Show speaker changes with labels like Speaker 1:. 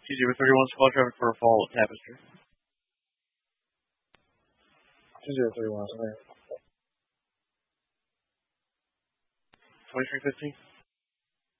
Speaker 1: 2-0-31, call traffic for a fall at Tapestry.
Speaker 2: 2-0-31,
Speaker 1: 2315.